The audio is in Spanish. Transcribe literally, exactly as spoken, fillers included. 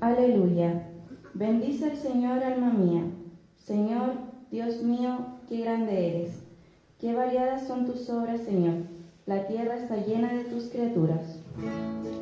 Aleluya. Bendice al Señor, alma mía. Señor, Dios mío, qué grande eres. Qué variadas son tus obras, Señor. La tierra está llena de tus criaturas.